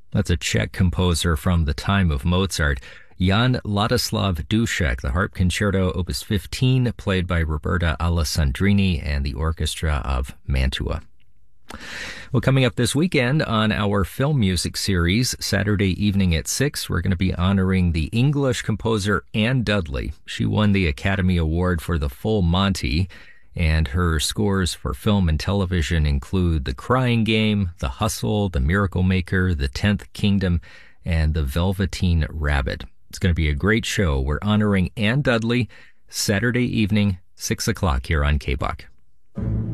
That's a Czech composer from the time of Mozart. Jan Ladislav Dušek, the Harp Concerto, Opus 15, played by Roberta Alessandrini and the Orchestra of Mantua. Well, coming up this weekend on our film music series, Saturday evening at 6, we're going to be honoring the English composer Anne Dudley. She won the Academy Award for The Full Monty, and her scores for film and television include The Crying Game, The Hustle, The Miracle Maker, The 10th Kingdom, and The Velveteen Rabbit. It's going to be a great show. We're honoring Anne Dudley Saturday evening, 6 o'clock here on KBOC.